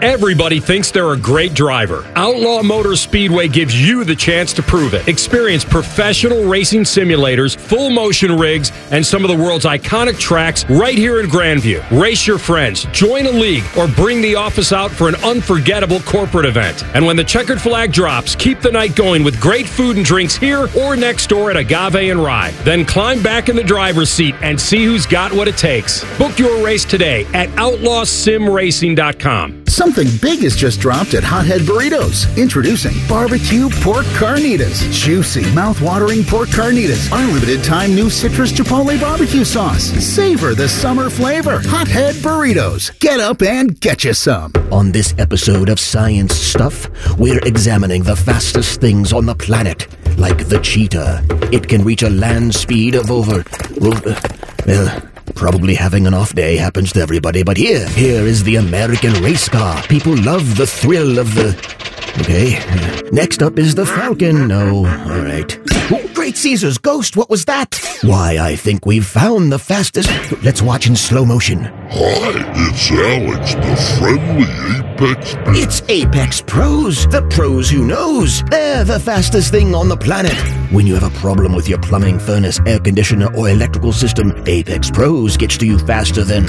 Everybody thinks they're a great driver. Outlaw Motor Speedway gives you the chance to prove it. Experience professional racing simulators, full motion rigs, and some of the world's iconic tracks right here in Grandview. Race your friends, join a league, or bring the office out for an unforgettable corporate event. And when the checkered flag drops, keep the night going with great food and drinks here or next door at Agave and Rye. Then climb back in the driver's seat and see who's got what it takes. Book your race today at outlawsimracing.com. Something big has just dropped at Hothead Burritos. Introducing barbecue pork carnitas. Juicy, mouth-watering pork carnitas. Our limited-time new citrus chipotle barbecue sauce. Savor the summer flavor. Hothead Burritos. Get up and get you some. On this episode of Science Stuff, we're examining the fastest things on the planet. Like the cheetah. It can reach a land speed of over... probably having an off day happens to everybody, but here is the American race car. People love the thrill of the... Okay. Next up is the Falcon. No, all right. Oh, Great Caesar's ghost, what was that? Why, I think we've found the fastest... Let's watch in slow motion. Hi, it's Alex, the friendly Apex... It's Apex Pros, the pros who knows. They're the fastest thing on the planet. When you have a problem with your plumbing, furnace, air conditioner, or electrical system, Apex Pros gets to you faster than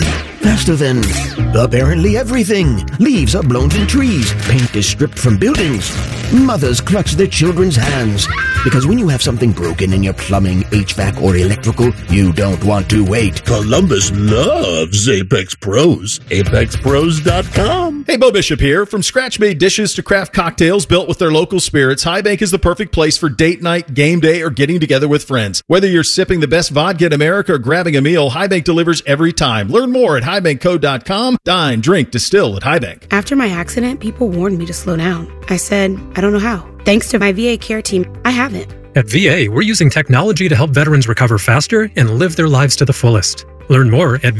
apparently everything. Leaves are blown from trees. Paint is stripped from buildings. Mothers clutch their children's hands. Because when you have something broken in your plumbing, HVAC, or electrical, you don't want to wait. Columbus loves Apex Pros. ApexPros.com. Hey, Bo Bishop here. From scratch-made dishes to craft cocktails built with their local spirits, High Bank is the perfect place for date night, game day, or getting together with friends. Whether you're sipping the best vodka in America or grabbing a meal, High Bank delivers every time. Learn more at highbankco.com. Dine, drink, distill at High Bank. After my accident, people warned me to slow down. I said, I don't know how. Thanks to my VA care team, I haven't. At VA, we're using technology to help veterans recover faster and live their lives to the fullest. Learn more at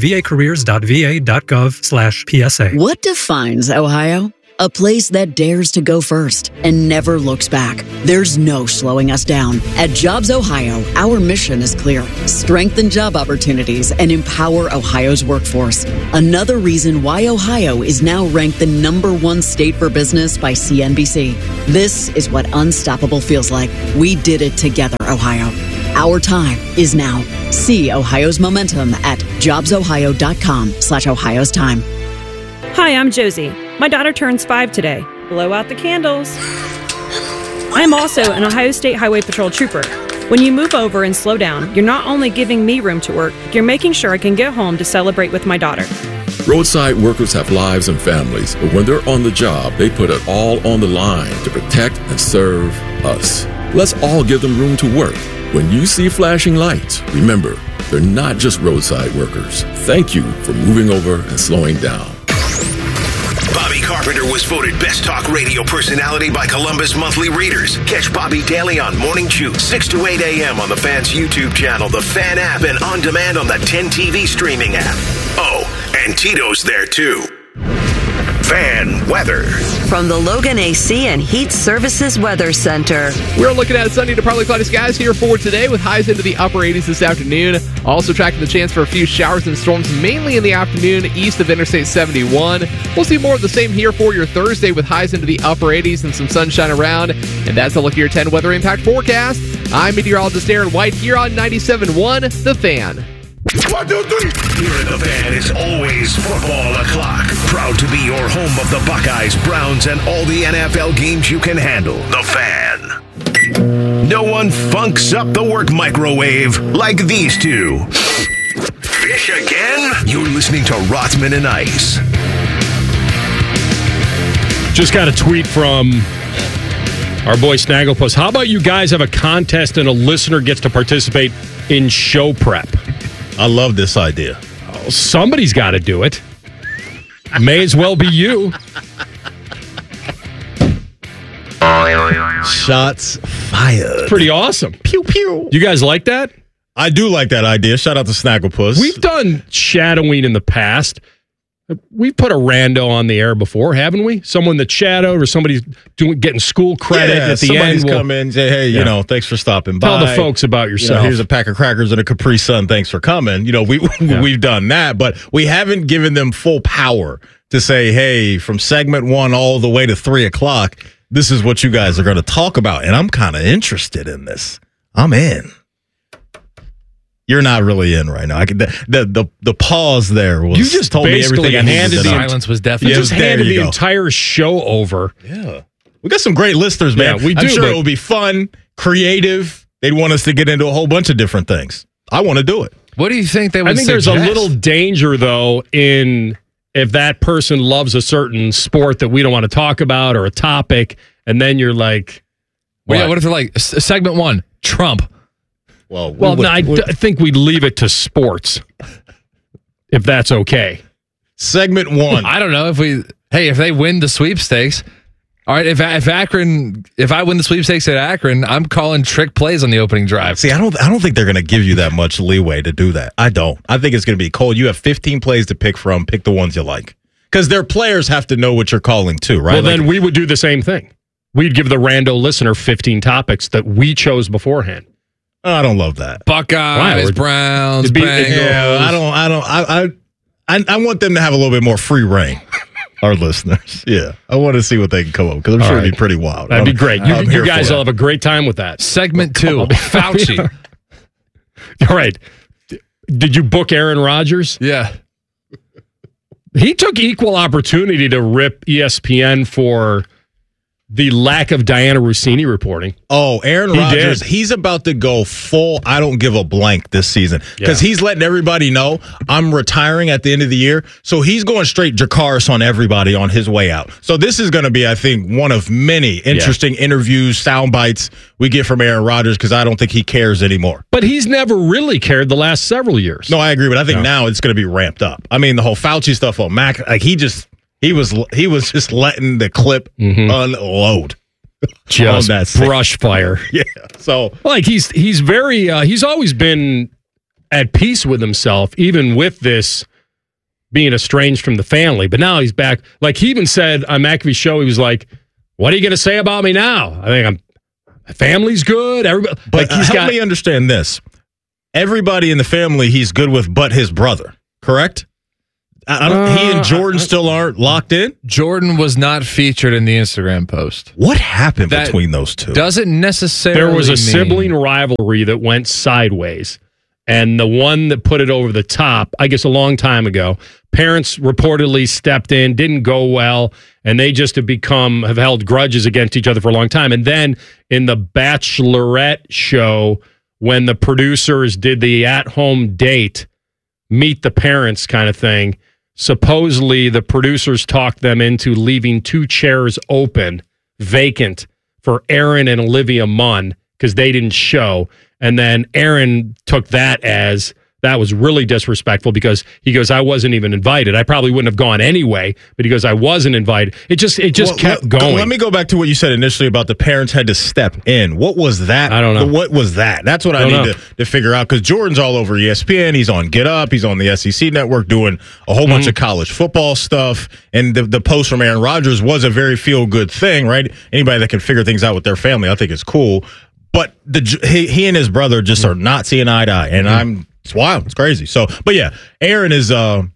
vacareers.va.gov/PSA. What defines Ohio? A place that dares to go first and never looks back. There's no slowing us down. At Jobs Ohio, our mission is clear. Strengthen job opportunities and empower Ohio's workforce. Another reason why Ohio is now ranked the #1 state for business by CNBC. This is what unstoppable feels like. We did it together, Ohio. Our time is now. See Ohio's momentum at jobsohio.com/Ohio's time. Hi, I'm Josie. My daughter turns 5 today. Blow out the candles. I'm also an Ohio State Highway Patrol trooper. When you move over and slow down, you're not only giving me room to work, you're making sure I can get home to celebrate with my daughter. Roadside workers have lives and families, but when they're on the job, they put it all on the line to protect and serve us. Let's all give them room to work. When you see flashing lights, remember, they're not just roadside workers. Thank you for moving over and slowing down. Bobby Carpenter was voted Best Talk Radio Personality by Columbus Monthly Readers. Catch Bobby daily on Morning Chew, 6 to 8 a.m. on the Fan's YouTube channel, the Fan app, and on demand on the 10 TV streaming app. Oh, and Tito's there too. Fan weather. From the Logan AC and Heat Services Weather Center. We're looking at sunny to partly cloudy skies here for today with highs into the upper 80s this afternoon. Also tracking the chance for a few showers and storms mainly in the afternoon east of Interstate 71. We'll see more of the same here for your Thursday with highs into the upper 80s and some sunshine around. And that's a look at your 10 weather impact forecast. I'm meteorologist Aaron White here on 97.1 The Fan. 1, 2, 3. Here at The Fan, it's always football o'clock. Proud to be your home of the Buckeyes, Browns, and all the NFL games you can handle. The Fan. No one funks up the work microwave like these two. Fish again? You're listening to Rothman and Ice. Just got a tweet from our boy Snagglepuss. How about you guys have a contest and a listener gets to participate in show prep? I love this idea. Oh, somebody's got to do it. May as well be you. Shots fired. Pretty awesome. Pew, pew. You guys like that? I do like that idea. Shout out to Snagglepuss. We've done shadowing in the past. We've put a rando on the air before, haven't we? Someone that shadowed or somebody's getting school credit at the somebody's end. Come in and say, hey, you know, thanks for stopping by. Tell the folks about yourself. You know, here's a pack of crackers and a Capri Sun. Thanks for coming. You know, we've done that, but we haven't given them full power to say, hey, from segment 1 all the way to 3 o'clock, this is what you guys are going to talk about. And I'm kind of interested in this. I'm in. You're not really in right now. The pause there was. You just told me everything I needed to know. Silence was definitely. You just handed the entire show over. Yeah, we got some great listeners, man. Yeah, we do. I'm sure it will be fun, creative. They'd want us to get into a whole bunch of different things. I want to do it. What do you think they would? I think suggest? there's a little danger though in if that person loves a certain sport that we don't want to talk about or a topic, and then you're like, well, yeah. What if they're like segment 1, Trump? Well, I think we'd leave it to sports, if that's okay. Segment 1. I don't know if they win the sweepstakes. All right, if I win the sweepstakes at Akron, I'm calling trick plays on the opening drive. See, I don't think they're going to give you that much leeway to do that. I don't. I think it's going to be Cole. You have 15 plays to pick from. Pick the ones you like, because their players have to know what you're calling too, right? Well, then we would do the same thing. We'd give the rando listener 15 topics that we chose beforehand. I don't love that. Buckeyes, Browns, Bengals. Yeah, I want them to have a little bit more free reign. Our listeners, yeah, I want to see what they can come up with, because I'm sure it'd be pretty wild. That'd be great. You guys will have a great time with that. Segment 2, Fauci. All right. Did you book Aaron Rodgers? Yeah. He took equal opportunity to rip ESPN for the lack of Diana Rossini reporting. Oh, Aaron Rodgers, he's about to go full I don't give a blank this season, because he's letting everybody know I'm retiring at the end of the year. So he's going straight Jakaris on everybody on his way out. So this is going to be, I think, one of many interesting interviews, sound bites we get from Aaron Rodgers, because I don't think he cares anymore. But he's never really cared the last several years. No, I agree, but I think now it's going to be ramped up. I mean, the whole Fauci stuff on Mac, like he was just letting the clip unload. Just brush fire. Yeah. So like he's very he's always been at peace with himself, even with this being estranged from the family. But now he's back. Like he even said on McAfee's show, he was like, "What are you going to say about me now? I think my family's good. Everybody." But help me understand this. Everybody in the family he's good with, but his brother. Correct? He and Jordan still aren't locked in? Jordan was not featured in the Instagram post. What happened between those two? Doesn't necessarily There was a sibling rivalry that went sideways, and the one that put it over the top, I guess a long time ago, parents reportedly stepped in, didn't go well, and they just have held grudges against each other for a long time. And then in the Bachelorette show, when the producers did the at-home date, meet the parents kind of thing, supposedly the producers talked them into leaving 2 chairs open, vacant, for Aaron and Olivia Munn, because they didn't show. And then Aaron took that as that was really disrespectful, because he goes, I wasn't even invited. I probably wouldn't have gone anyway, but he goes, I wasn't invited. It just kept going. Let me go back to what you said initially about the parents had to step in. What was that? I don't know. What was that? That's what I need to figure out, because Jordan's all over ESPN. He's on Get Up. He's on the SEC Network doing a whole bunch of college football stuff. And the post from Aaron Rodgers was a very feel-good thing, right? Anybody that can figure things out with their family, I think is cool. But he and his brother just are not seeing eye to eye. And it's wild. It's crazy. So, but yeah, Aaron is,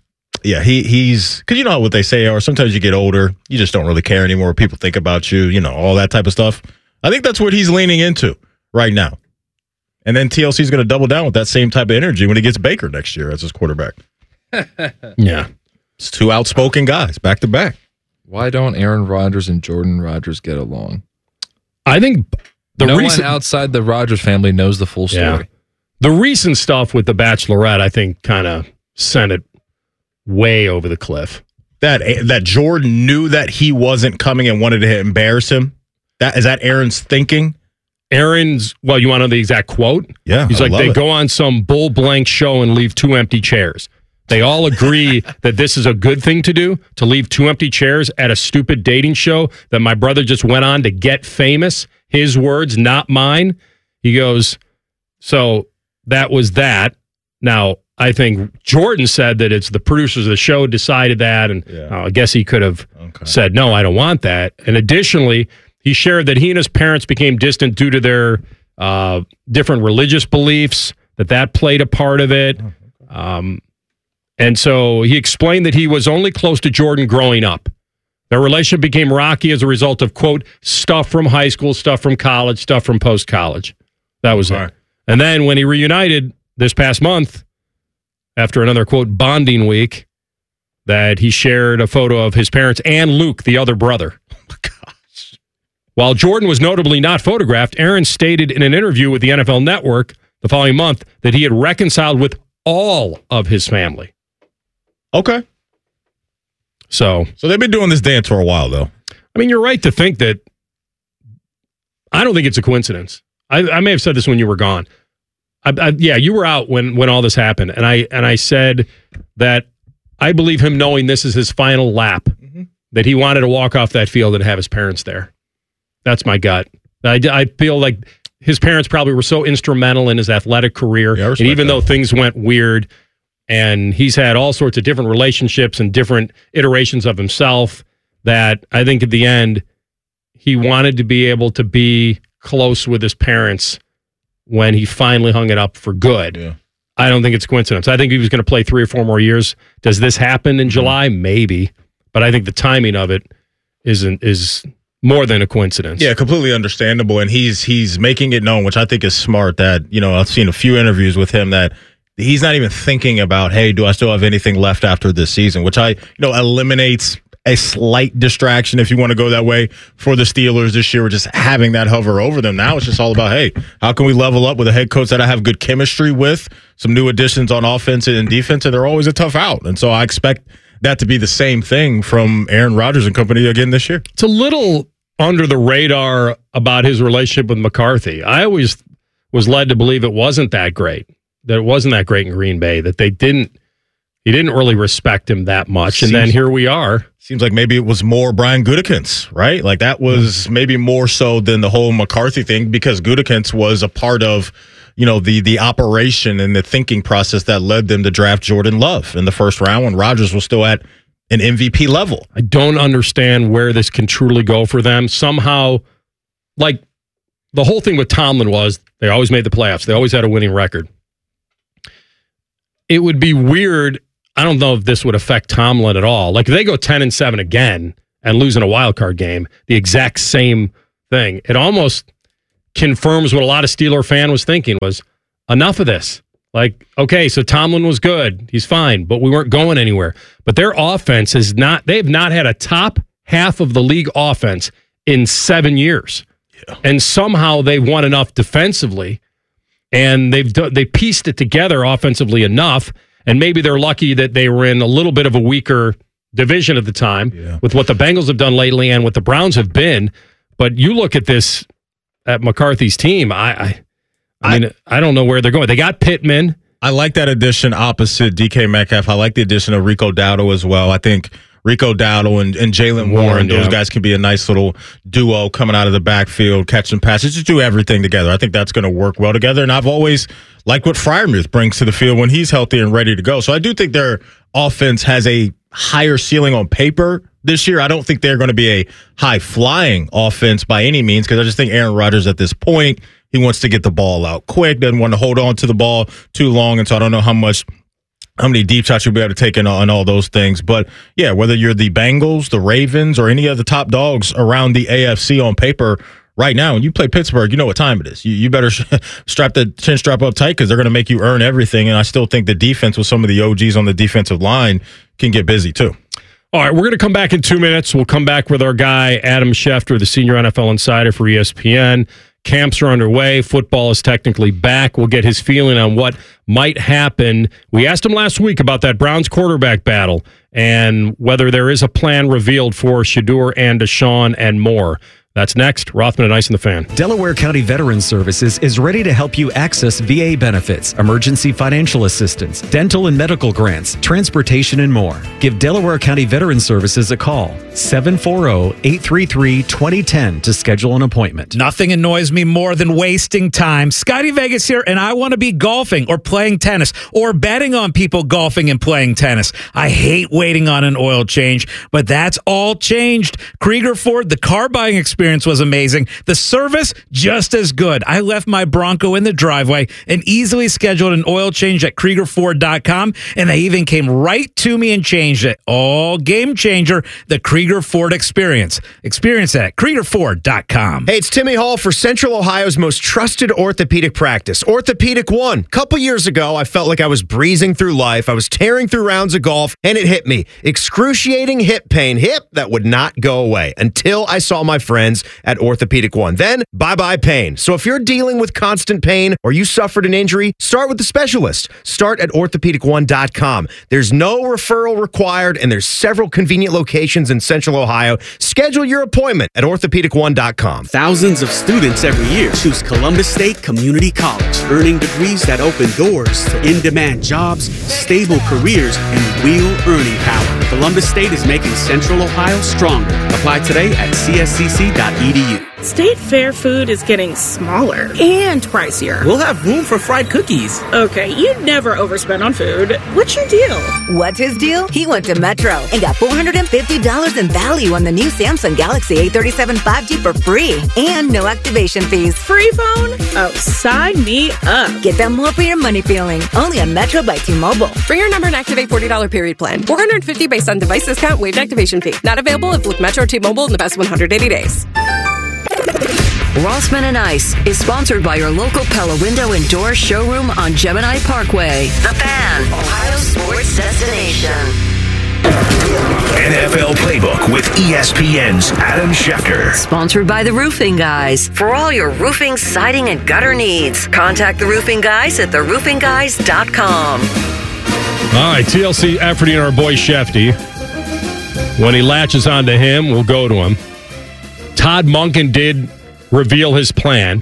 he's, because you know what they say, or sometimes you get older, you just don't really care anymore what people think about you, you know, all that type of stuff. I think that's what he's leaning into right now. And then TLC is going to double down with that same type of energy when he gets Baker next year as his quarterback. Yeah. It's 2 outspoken guys back to back. Why don't Aaron Rodgers and Jordan Rodgers get along? I think no one outside the Rodgers family knows the full story. Yeah. The recent stuff with the Bachelorette, I think, kind of sent it way over the cliff. That Jordan knew that he wasn't coming and wanted to embarrass him. Is that Aaron's thinking? Aaron's, well, you want to know the exact quote? Yeah. He's like, they go on some bull blank show and leave 2 empty chairs. They all agree that this is a good thing to do, to leave 2 empty chairs at a stupid dating show that my brother just went on to get famous. His words, not mine. He goes, so that was that. Now, I think Jordan said that it's the producers of the show decided that, and I guess he could have said, no, I don't want that. And additionally, he shared that he and his parents became distant due to their different religious beliefs, that played a part of it. And so he explained that he was only close to Jordan growing up. Their relationship became rocky as a result of, quote, stuff from high school, stuff from college, stuff from post-college. That was it. And then when he reunited this past month, after another, quote, bonding week, that he shared a photo of his parents and Luke, the other brother. Oh, gosh. While Jordan was notably not photographed, Aaron stated in an interview with the NFL Network the following month that he had reconciled with all of his family. Okay. So they've been doing this dance for a while, though. I mean, you're right to think that. I don't think it's a coincidence. I may have said this when you were gone. Yeah, you were out when all this happened, and I said that I believe him knowing this is his final lap, that he wanted to walk off that field and have his parents there. That's my gut. I feel like his parents probably were so instrumental in his athletic career, and even though things went weird, and he's had all sorts of different relationships and different iterations of himself, that I think at the end, he wanted to be able to be close with his parents when he finally hung it up for good. Yeah. I don't think it's a coincidence. I think he was going to play 3 or 4 more years. Does this happen in July? Maybe. But I think the timing of it is more than a coincidence. Yeah, completely understandable. And he's making it known, which I think is smart, that, I've seen a few interviews with him that he's not even thinking about, hey, do I still have anything left after this season? Which eliminates a slight distraction, if you want to go that way, for the Steelers this year, just having that hover over them. Now it's just all about, hey, how can we level up with a head coach that I have good chemistry with, some new additions on offense and defense, and they're always a tough out. And so I expect that to be the same thing from Aaron Rodgers and company again this year. It's a little under the radar about his relationship with McCarthy. I always was led to believe it wasn't that great, that it wasn't that great in Green Bay, that he didn't really respect him that much. And then here we are. Seems like maybe it was more Brian Gutekunst, right? Like that was maybe more so than the whole McCarthy thing, because Gutekunst was a part of, the operation and the thinking process that led them to draft Jordan Love in the first round when Rodgers was still at an MVP level. I don't understand where this can truly go for them. Somehow, like the whole thing with Tomlin was they always made the playoffs. They always had a winning record. It would be weird. I don't know if this would affect Tomlin at all. Like, if they go 10-7 again and lose in a wild card game, the exact same thing, it almost confirms what a lot of Steeler fan was thinking was, enough of this. Like, okay, so Tomlin was good. He's fine, but we weren't going anywhere. But their offense they've not had a top half of the league offense in 7 years. Yeah. And somehow they've won enough defensively, and they pieced it together offensively enough. And maybe they're lucky that they were in a little bit of a weaker division at the time with what the Bengals have done lately and what the Browns have been. But you look at this, at McCarthy's team, I mean, I don't know where they're going. They got Pittman. I like that addition opposite DK Metcalf. I like the addition of Rico Dowdle as well. I think Rico Dowdle and Jaylen Warren, those guys can be a nice little duo coming out of the backfield, catching passes, just do everything together. I think that's going to work well together. And I've always liked what Freiermuth brings to the field when he's healthy and ready to go. So I do think their offense has a higher ceiling on paper this year. I don't think they're going to be a high-flying offense by any means, because I just think Aaron Rodgers at this point, he wants to get the ball out quick, doesn't want to hold on to the ball too long, and so I don't know how many deep shots you'll be able to take in on all those things. But, yeah, whether you're the Bengals, the Ravens, or any of the top dogs around the AFC on paper right now, when you play Pittsburgh, you know what time it is. You better strap the chin strap up tight, because they're going to make you earn everything. And I still think the defense with some of the OGs on the defensive line can get busy too. All right, we're going to come back in 2 minutes. We'll come back with our guy, Adam Schefter, the senior NFL insider for ESPN. Camps are underway. Football is technically back. We'll get his feeling on what might happen. We asked him last week about that Browns quarterback battle and whether there is a plan revealed for Shedeur and Deshaun and more. That's next. Rothman and Ice and the Fan. Delaware County Veterans Services is ready to help you access VA benefits, emergency financial assistance, dental and medical grants, transportation, and more. Give Delaware County Veterans Services a call, 740-833-2010 to schedule an appointment. Nothing annoys me more than wasting time. Scotty Vegas here, and I want to be golfing or playing tennis or betting on people golfing and playing tennis. I hate waiting on an oil change, but that's all changed. Krieger Ford, the car buying experience was amazing. The service, just as good. I left my Bronco in the driveway and easily scheduled an oil change at KriegerFord.com, and they even came right to me and changed it. All game changer, the Krieger Ford experience. Experience that at KriegerFord.com. Hey, it's Timmy Hall for Central Ohio's most trusted orthopedic practice, Orthopedic One. A couple years ago, I felt like I was breezing through life. I was tearing through rounds of golf, and it hit me. Excruciating hip pain. Hip that would not go away until I saw my friends at Orthopedic One. Then, bye-bye pain. So if you're dealing with constant pain or you suffered an injury, start with the specialist. Start at orthopedic1.com. There's no referral required, and there's several convenient locations in Central Ohio. Schedule your appointment at orthopedic1.com. Thousands of students every year choose Columbus State Community College, earning degrees that open doors to in-demand jobs, stable careers, and real earning power. Columbus State is making Central Ohio stronger. Apply today at cscc.edu. State Fair food is getting smaller and pricier. We'll have room for fried cookies. Okay, you'd never overspend on food. What's your deal? What's his deal? He went to Metro and got $450 in value on the new Samsung Galaxy A37 5G for free and no activation fees. Free phone? Oh, sign me up. Get that more for your money feeling. Only on Metro by T-Mobile. Bring your number and activate $40 period plan. $450 based on device discount, waived activation fee. Not available if with Metro T-Mobile in the past 180 days. Rossman and Ice is sponsored by your local Pella Window and Door showroom on Gemini Parkway. The Fan, Ohio sports destination. NFL Playbook with ESPN's Adam Schefter. Sponsored by The Roofing Guys. For all your roofing, siding, and gutter needs, contact The Roofing Guys at theroofingguys.com. All right, TLC Efforty and our boy Shefty. When he latches onto him, we'll go to him. Todd Monken did reveal his plan.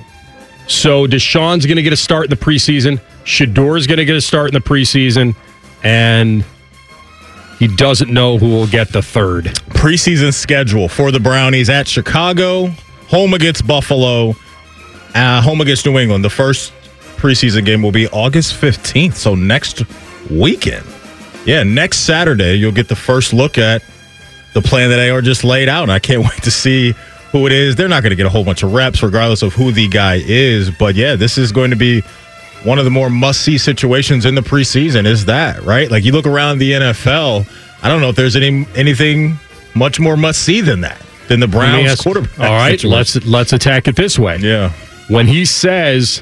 So Deshaun's going to get a start in the preseason. Shedor's going to get a start in the preseason. And he doesn't know who will get the third. Preseason schedule for the Brownies at Chicago, home against Buffalo, home against New England. The first preseason game will be August 15th, so next weekend. Yeah, next Saturday, you'll get the first look at the plan that AR just laid out, and I can't wait to see who it is. They're not going to get a whole bunch of reps regardless of who the guy is, but yeah, this is going to be one of the more must-see situations in the preseason, is that, right? Like, you look around the NFL, I don't know if there's anything much more must-see than that, than the Browns quarterback. All right, situation. let's attack it this way. Yeah. When he says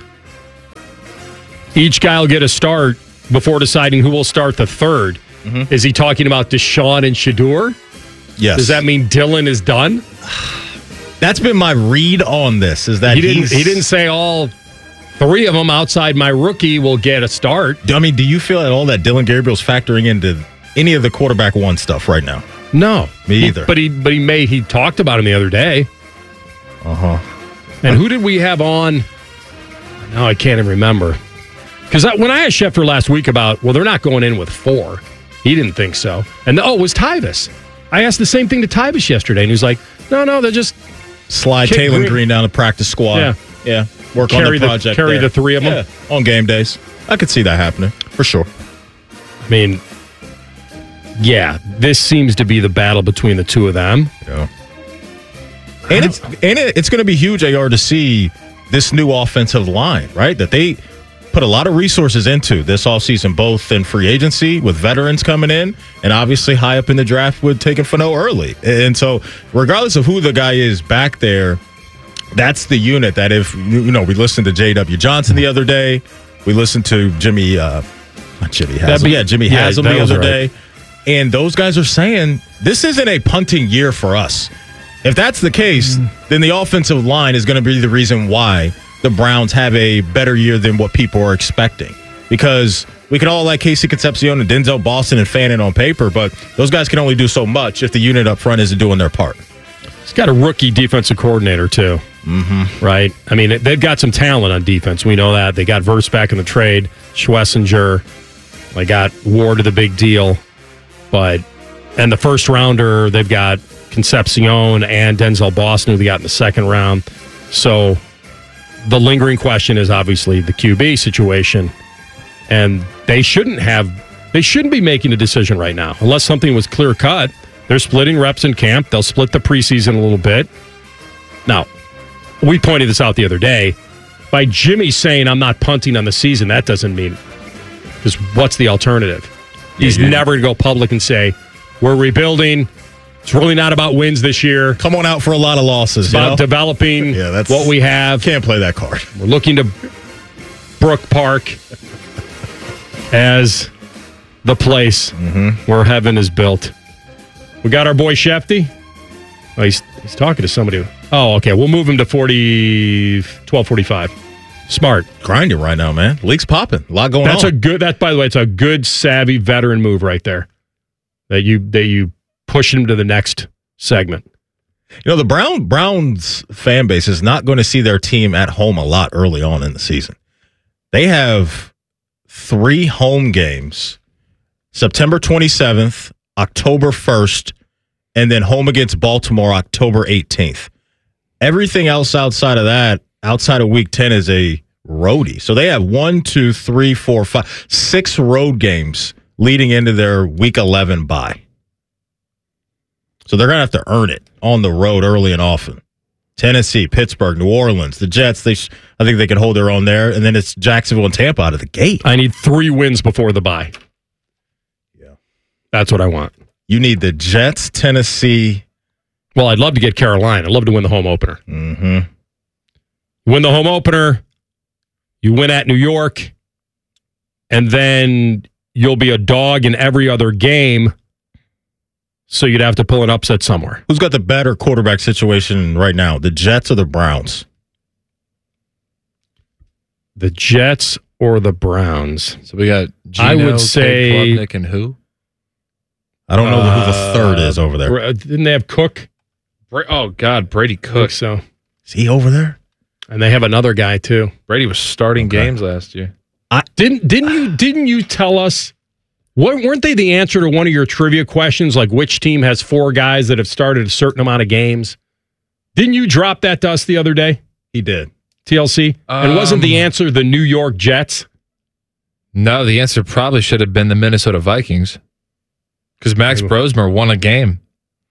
each guy will get a start before deciding who will start the third, is he talking about Deshaun and Shedeur? Yes. Does that mean Dylan is done? That's been my read on this, is that he didn't say all three of them outside my rookie will get a start. I mean, do you feel at all that Dylan Gabriel's factoring into any of the quarterback one stuff right now? No. Me either. But he talked about him the other day. Uh-huh. And who did we have on? No, I can't even remember. Because when I asked Schefter last week about, well, they're not going in with 4. He didn't think so. And it was Tyvis. I asked the same thing to Tyvis yesterday, and he was like, no, they're just slide Taylor Green down the practice squad. Yeah. Work on the project. Carry the three of them on game days. I could see that happening for sure. I mean, yeah, this seems to be the battle between the two of them. Yeah. And it's going to be huge, AR, to see this new offensive line, right? That they put a lot of resources into this offseason, both in free agency with veterans coming in and obviously high up in the draft with taking Fano early. And so regardless of who the guy is back there, that's the unit that if, we listened to J.W. Johnson the other day. We listened to Jimmy Haslam the other day. And those guys are saying this isn't a punting year for us. If that's the case, then the offensive line is going to be the reason why the Browns have a better year than what people are expecting. Because we can all like Casey Concepcion and Denzel Boston and Fannin on paper, but those guys can only do so much if the unit up front isn't doing their part. He's got a rookie defensive coordinator, too. Mm-hmm. Right? I mean, they've got some talent on defense. We know that. They got Verse back in the trade, Schlesinger. They got Ward to the big deal. And the first rounder, they've got Concepcion and Denzel Boston, who they got in the second round. So the lingering question is obviously the QB situation. And they shouldn't be making a decision right now unless something was clear cut. They're splitting reps in camp. They'll split the preseason a little bit. Now, we pointed this out the other day. By Jimmy saying I'm not punting on the season, that doesn't mean, because what's the alternative? He's never going to go public and say, we're rebuilding. It's really not about wins this year. Come on out for a lot of losses. It's about developing what we have. Can't play that card. We're looking to Brook Park as the place where heaven is built. We got our boy Shefty. Oh, he's talking to somebody. Oh, okay. We'll move him to 12:45. Smart. Grinding right now, man. League's popping. A lot going on. By the way, it's a good, savvy veteran move right there. That you push him to the next segment. You know, the Browns fan base is not going to see their team at home a lot early on in the season. They have 3 home games, September 27th, October 1st, and then home against Baltimore, October 18th. Everything else outside of that, outside of Week 10, is a roadie. So they have 6 road games leading into their Week 11 bye. So they're going to have to earn it on the road early and often. Tennessee, Pittsburgh, New Orleans, the Jets, I think they can hold their own there. And then it's Jacksonville and Tampa out of the gate. I need 3 wins before the bye. Yeah. That's what I want. You need the Jets, Tennessee. Well, I'd love to get Carolina. I'd love to win the home opener. Mm-hmm. Win the home opener. You win at New York. And then you'll be a dog in every other game. So you'd have to pull an upset somewhere. Who's got the better quarterback situation right now, the Jets or the Browns? The Jets or the Browns? So we got Gino, I would say Klubnik, and who? I don't know who the third is over there. Didn't they have Cook? Oh, God, Brady Cook. So is he over there? And they have another guy, too. Brady was starting games last year. Didn't you tell us? Weren't they the answer to one of your trivia questions, like which team has 4 guys that have started a certain amount of games? Didn't you drop that to us the other day? He did. TLC? And wasn't the answer the New York Jets? No, the answer probably should have been the Minnesota Vikings. Because Max Brosmer won a game.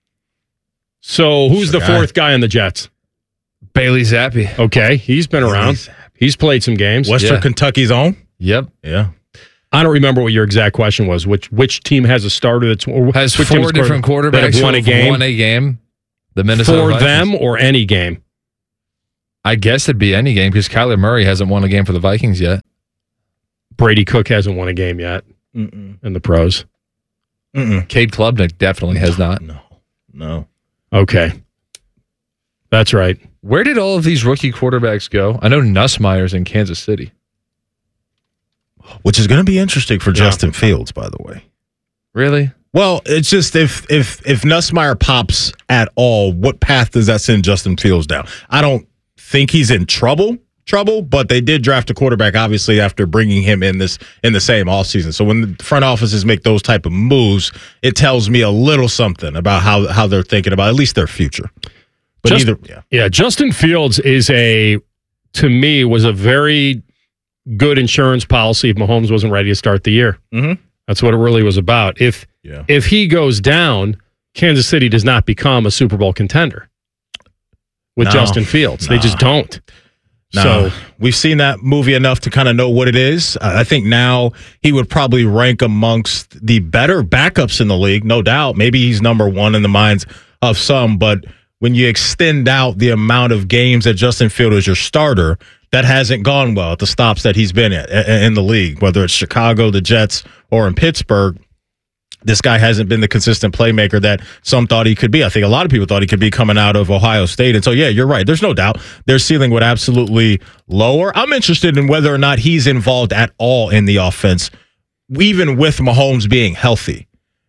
So who's the 4th guy on the Jets? Bailey Zappi. Okay, he's been around. He's played some games. Western Kentucky's own? Yep. Yeah. I don't remember what your exact question was. Which team has a starter has 4 different quarterbacks that have won a game? Won a game. The Minnesota for Vikings. them or any game? I guess it'd be any game because Kyler Murray hasn't won a game for the Vikings yet. Brady Cook hasn't won a game yet in the pros. Cade Klubnik definitely has not. No. Okay. That's right. Where did all of these rookie quarterbacks go? I know Nussmeier's in Kansas City. Which is going to be interesting for Justin Fields, by the way. Really? Well, it's just if Nussmeier pops at all, what path does that send Justin Fields down? I don't think he's in trouble, but they did draft a quarterback, obviously, after bringing him in the same offseason. So when the front offices make those type of moves, it tells me a little something about how they're thinking about at least their future. But Justin Fields was a very good insurance policy if Mahomes wasn't ready to start the year. Mm-hmm. That's what it really was about. If he goes down, Kansas City does not become a Super Bowl contender with Justin Fields. They just don't. So we've seen that movie enough to kind of know what it is. I think now he would probably rank amongst the better backups in the league, no doubt. Maybe he's number 1 in the minds of some, but when you extend out the amount of games that Justin Fields is your starter, that hasn't gone well at the stops that he's been in the league, whether it's Chicago, the Jets, or in Pittsburgh. This guy hasn't been the consistent playmaker that some thought he could be. I think a lot of people thought he could be coming out of Ohio State. And so, yeah, you're right. There's no doubt their ceiling would absolutely lower. I'm interested in whether or not he's involved at all in the offense, even with Mahomes being healthy.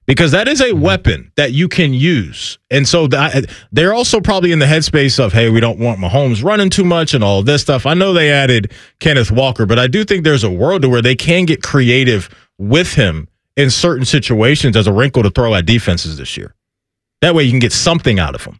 because that is a weapon that you can use. And so they're also probably in the headspace of, hey, we don't want Mahomes running too much and all of this stuff. I know they added Kenneth Walker, but I do think there's a world to where they can get creative with him in certain situations as a wrinkle to throw at defenses this year. That way you can get something out of him.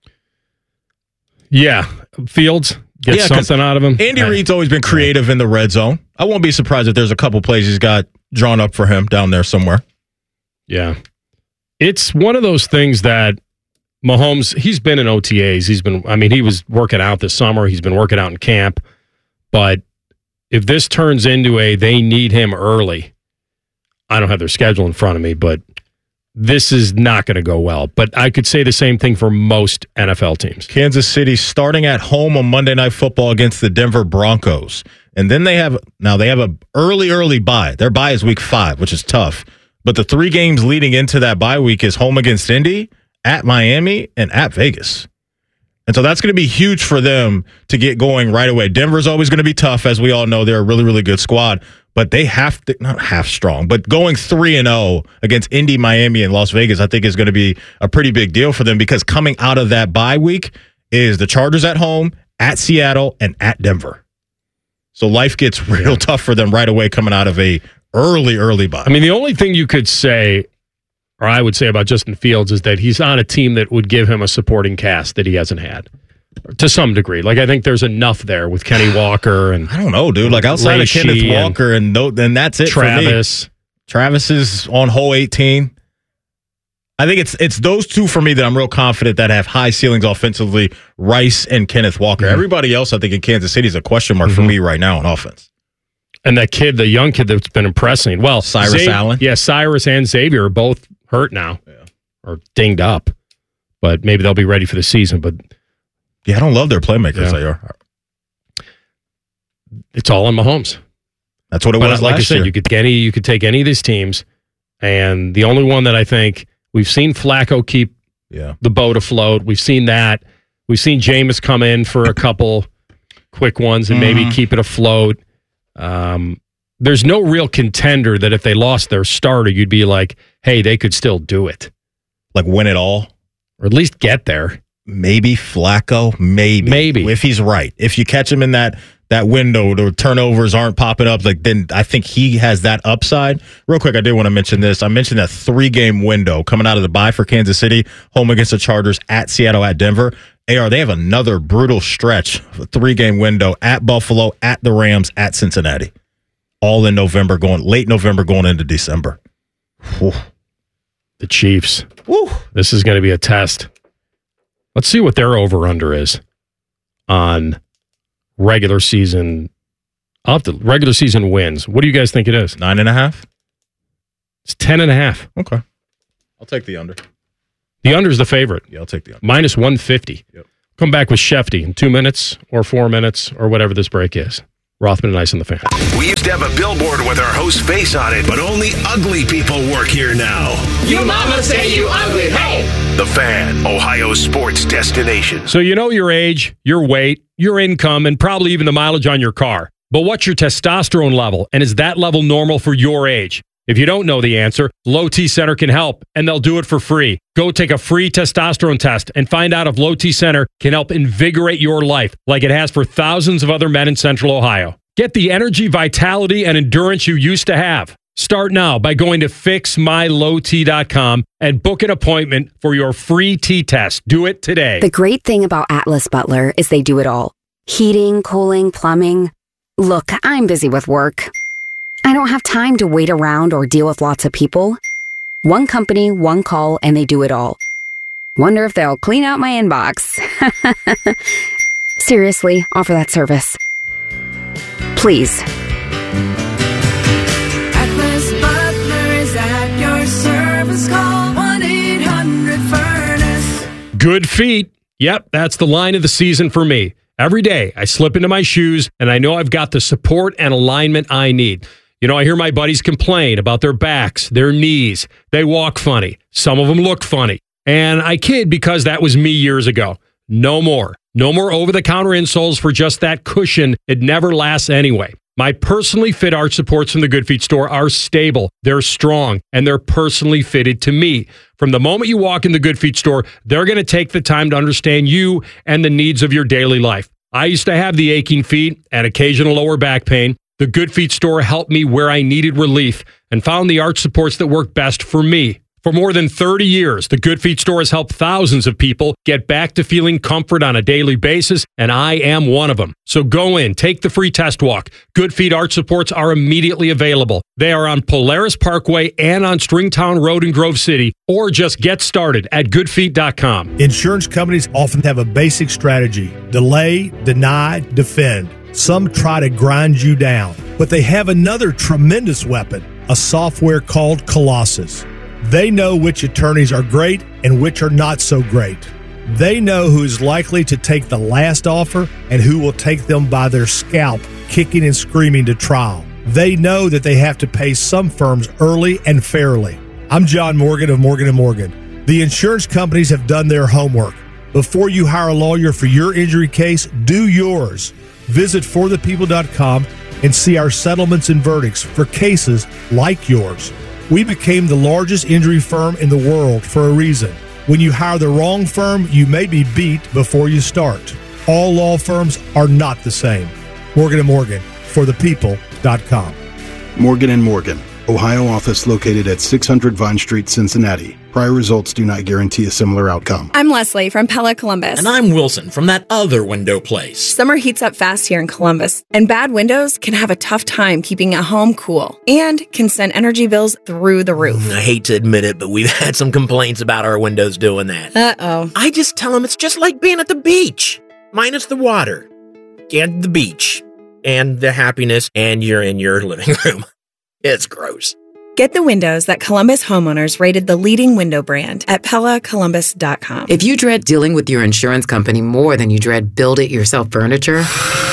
Yeah. Fields, get something out of him. Andy Reid's always been creative in the red zone. I won't be surprised if there's a couple plays he's got drawn up for him down there somewhere. Yeah. It's one of those things that Mahomes, he's been in OTAs. He was working out this summer. He's been working out in camp. But if this turns into they need him early, I don't have their schedule in front of me, but this is not going to go well. But I could say the same thing for most NFL teams. Kansas City starting at home on Monday Night Football against the Denver Broncos. And then they have a early bye. Their bye is week 5, which is tough. But the 3 games leading into that bye week is home against Indy, at Miami, and at Vegas. And so that's going to be huge for them to get going right away. Denver's always going to be tough, as we all know. They're a really, really good squad. But they have to, not half strong, but going 3-0 against Indy, Miami, and Las Vegas, I think is going to be a pretty big deal for them, because coming out of that bye week is the Chargers at home, at Seattle, and at Denver. So life gets real tough for them right away coming out of a early bye. I mean, the only thing you could say, or I would say about Justin Fields, is that he's on a team that would give him a supporting cast that he hasn't had. To some degree. Like, I think there's enough there with Kenny Walker and I don't know, dude. Like, outside of Kenneth Walker and that's it Travis. For me. Travis is on hole 18. I think it's those two for me that I'm real confident that have high ceilings offensively, Rice and Kenneth Walker. Mm-hmm. Everybody else, I think, in Kansas City is a question mark for me right now on offense. And that kid, the young kid that's been impressing. Well, Cyrus Allen. Yeah, Cyrus and Xavier are both hurt now or dinged up. But maybe they'll be ready for the season. But yeah, I don't love their playmakers. They are. It's all on Mahomes. That's what it was like last I said, year. you could take any of these teams, and the only one that I think we've seen Flacco keep the boat afloat. We've seen that. We've seen Jameis come in for a couple quick ones and maybe keep it afloat. There's no real contender that if they lost their starter, you'd be like, hey, they could still do it. Like win it all? Or at least get there. Maybe Flacco, maybe. If he's right. If you catch him in that window, the turnovers aren't popping up, then I think he has that upside. Real quick, I did want to mention this. I mentioned that 3-game window coming out of the bye for Kansas City, home against the Chargers, at Seattle, at Denver. AR, they have another brutal stretch, a 3-game window at Buffalo, at the Rams, at Cincinnati. All in November, late November, going into December. Whew. The Chiefs. Woo. This is going to be a test. Let's see what their over-under is on regular season. Regular season wins. What do you guys think it is? 9.5? It's 10.5. Okay. I'll take the under. The under is the favorite. Yeah, I'll take the under. Minus 150. Yep. Come back with Shefty in 2 minutes or 4 minutes or whatever this break is. Rothman and Ice on the Fan. We used to have a billboard with our host's face on it, but only ugly people work here now. You mama say you ugly, hey! The Fan, Ohio sports destination. So you know your age, your weight, your income, and probably even the mileage on your car. But what's your testosterone level, and is that level normal for your age? If you don't know the answer, Low T Center can help, and they'll do it for free. Go take a free testosterone test and find out if Low T Center can help invigorate your life like it has for thousands of other men in Central Ohio. Get the energy, vitality, and endurance you used to have. Start now by going to fixmylowt.com and book an appointment for your free T-test. Do it today. The great thing about Atlas Butler is they do it all. Heating, cooling, plumbing. Look, I'm busy with work. I don't have time to wait around or deal with lots of people. One company, one call, and they do it all. Wonder if they'll clean out my inbox. Seriously, offer that service. Please. Atlas Butler is at your service. Call 1-800-FURNACE. Good feet. Yep, that's the line of the season for me. Every day, I slip into my shoes, and I know I've got the support and alignment I need. You know, I hear my buddies complain about their backs, their knees. They walk funny. Some of them look funny. And I kid because that was me years ago. No more. No more over-the-counter insoles for just that cushion. It never lasts anyway. My personally fit arch supports from the Good Feet store are stable, they're strong, and they're personally fitted to me. From the moment you walk in the Good Feet store, they're going to take the time to understand you and the needs of your daily life. I used to have the aching feet and occasional lower back pain. The Good Feet store helped me where I needed relief and found the arch supports that work best for me. For more than 30 years, the Good Feet store has helped thousands of people get back to feeling comfort on a daily basis, and I am one of them. So go in, take the free test walk. Good Feet arch supports are immediately available. They are on Polaris Parkway and on Stringtown Road in Grove City, or just get started at goodfeet.com. Insurance companies often have a basic strategy: delay, deny, defend. Some try to grind you down, but they have another tremendous weapon, a software called Colossus. They know which attorneys are great and which are not so great. They know who is likely to take the last offer and who will take them by their scalp, kicking and screaming to trial. They know that they have to pay some firms early and fairly. I'm John Morgan of Morgan & Morgan. The insurance companies have done their homework. Before you hire a lawyer for your injury case, do yours. Visit forthepeople.com and see our settlements and verdicts for cases like yours. We became the largest injury firm in the world for a reason. When you hire the wrong firm, you may be beat before you start. All law firms are not the same. Morgan & Morgan, forthepeople.com. Morgan & Morgan, Ohio office located at 600 Vine Street, Cincinnati. Prior results do not guarantee a similar outcome. I'm Leslie from Pella Columbus. And I'm Wilson from that other window place. Summer heats up fast here in Columbus, and bad windows can have a tough time keeping a home cool and can send energy bills through the roof. I hate to admit it, but we've had some complaints about our windows doing that. Uh-oh. I just tell them it's just like being at the beach, minus the water and the beach and the happiness, and you're in your living room. It's gross. Get the windows that Columbus homeowners rated the leading window brand at PellaColumbus.com. If you dread dealing with your insurance company more than you dread build-it-yourself furniture,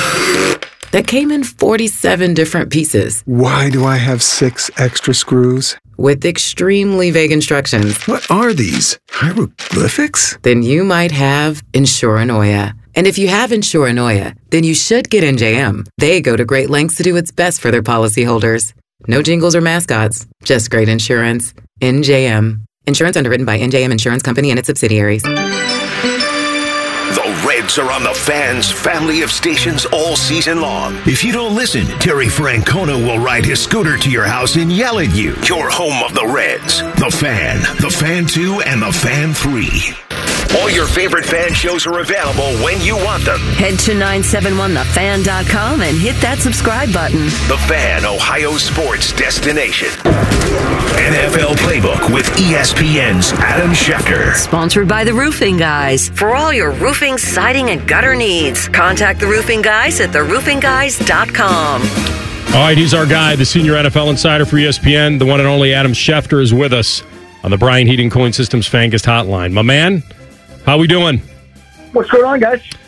that came in 47 different pieces. Why do I have 6 extra screws? With extremely vague instructions. What are these? Hieroglyphics? Then you might have Insuranoia. And if you have Insuranoia, then you should get NJM. They go to great lengths to do what's best for their policyholders. No jingles or mascots, just great insurance. NJM. Insurance underwritten by NJM Insurance Company and its subsidiaries. The Reds are on the Fan's family of stations all season long. If you don't listen, Terry Francona will ride his scooter to your house and yell at you. Your home of the Reds. The Fan, The Fan 2, and The Fan 3. All your favorite Fan shows are available when you want them. Head to 971thefan.com and hit that subscribe button. The Fan, Ohio sports destination. NFL Playbook with ESPN's Adam Schefter. Sponsored by the Roofing Guys. For all your roofing, siding, and gutter needs, contact the Roofing Guys at theroofingguys.com. All right, he's our guy, the senior NFL insider for ESPN. The one and only Adam Schefter is with us on the Brian Heating Cooling Systems Fangast Hotline. My man, how we doing? What's going on, guys?